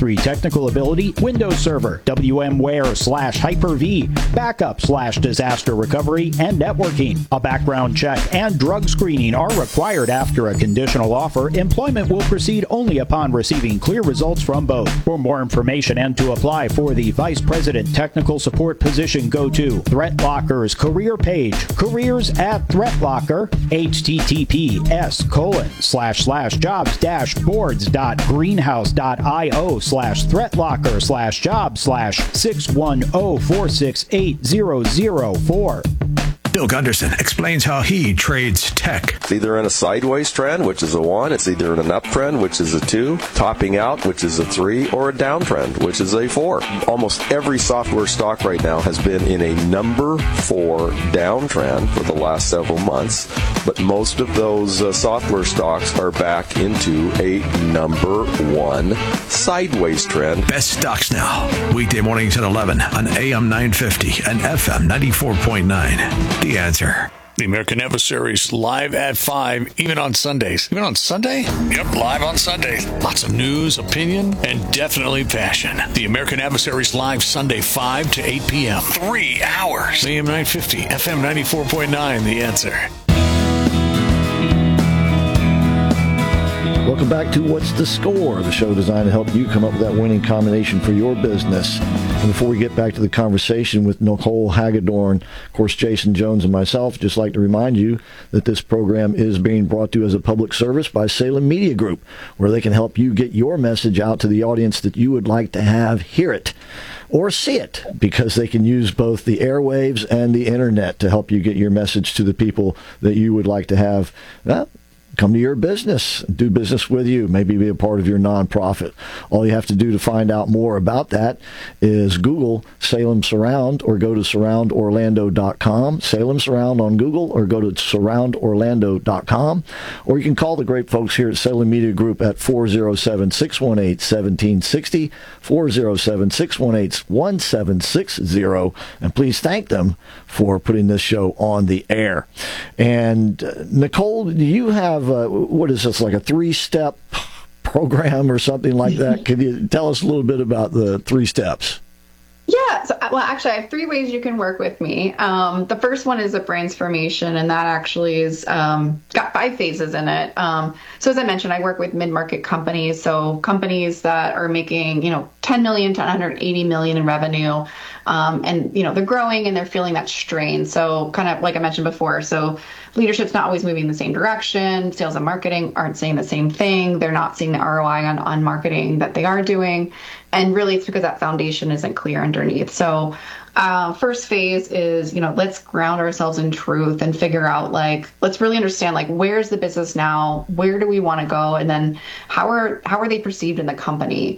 3 technical ability, Windows Server, VMware/Hyper-V, backup/disaster recovery, and networking. A background check and drug screening are required after a conditional offer. Employment will proceed only upon receiving clear results from both. For more information and to apply for the Vice President Technical Support position, go to ThreatLocker's career page, careers@ThreatLocker, https://jobs-boards.greenhouse.io/ThreatLocker/jobs/610468004. Bill Gunderson explains how he trades tech. It's either in a sideways trend, which is a 1. It's either in an uptrend, which is a 2. Topping out, which is a 3. Or a downtrend, which is a 4. Almost every software stock right now has been in a number 4 downtrend for the last several months. But most of those software stocks are back into a number 1 sideways trend. Best stocks now. Weekday mornings at 11 on AM 950 and FM 94.9. The Answer. The American Adversaries live at 5, even on Sundays. Even on Sunday? Yep, live on Sundays. Lots of news, opinion, and definitely passion. The American Adversaries live Sunday 5 to 8 p.m. 3 hours. AM 950, FM 94.9, The Answer. Welcome back to What's the Score, the show designed to help you come up with that winning combination for your business. And before we get back to the conversation with Nicole Hagedorn, of course, Jason Jones and myself, just like to remind you that this program is being brought to you as a public service by Salem Media Group, where they can help you get your message out to the audience that you would like to have hear it or see it, because they can use both the airwaves and the internet to help you get your message to the people that you would like to have come to your business, do business with you, maybe be a part of your nonprofit. All you have to do to find out more about that is Google Salem Surround or go to surroundorlando.com, Salem Surround on Google, or go to surroundorlando.com, or you can call the great folks here at Salem Media Group at 407-618-1760, 407-618-1760, and please thank them for putting this show on the air. And Nicole, do you have what is this, like a 3-step program or something like that? Can you tell us a little bit about the 3 steps? Yeah. So, well, actually, I have 3 ways you can work with me. The first one is a transformation, and that actually is got 5 phases in it. So as I mentioned, I work with mid-market companies, so companies that are making, 10 million to 180 million in revenue, and they're growing and they're feeling that strain. So kind of like I mentioned before, so leadership's not always moving in the same direction. Sales and marketing aren't saying the same thing. They're not seeing the ROI on marketing that they are doing. And really, it's because that foundation isn't clear underneath. So first phase is, let's ground ourselves in truth and figure out, let's really understand, where's the business now? Where do we want to go? And then how are they perceived in the company?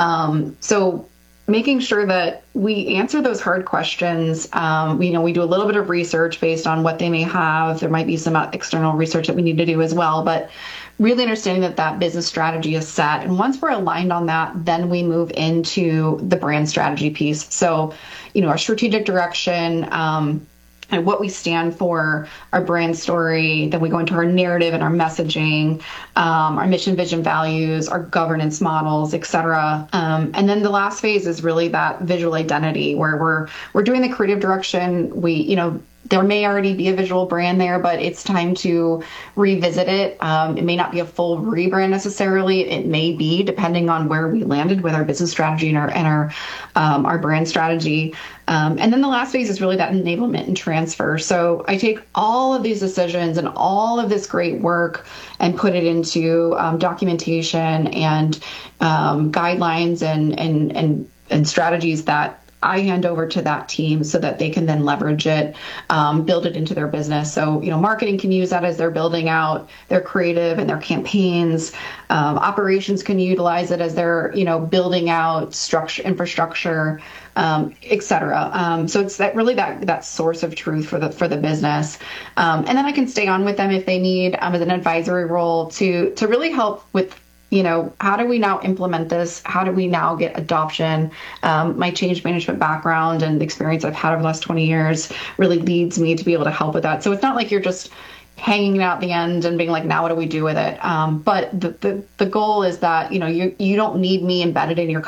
So making sure that we answer those hard questions. We do a little bit of research based on what they may have. There might be some external research that we need to do as well, but really understanding that business strategy is set. And once we're aligned on that, then we move into the brand strategy piece. So, our strategic direction, and what we stand for, our brand story, then we go into our narrative and our messaging, our mission, vision, values, our governance models, et cetera. And then the last phase is really that visual identity, where we're doing the creative direction. There may already be a visual brand there, but it's time to revisit it. It may not be a full rebrand necessarily. It may be, depending on where we landed with our business strategy and our brand strategy. And then the last phase is really that enablement and transfer. So I take all of these decisions and all of this great work and put it into documentation and guidelines and strategies that I hand over to that team so that they can then leverage it, build it into their business. So, marketing can use that as they're building out their creative and their campaigns. Operations can utilize it as they're, building out infrastructure, et cetera. So it's that source of truth for the business. And then I can stay on with them if they need as an advisory role to really help with, how do we now implement this? How do we now get adoption? My change management background and the experience I've had over the last 20 years really leads me to be able to help with that. So it's not like you're just hanging out the end and being like, now what do we do with it? But the goal is that, you don't need me embedded in your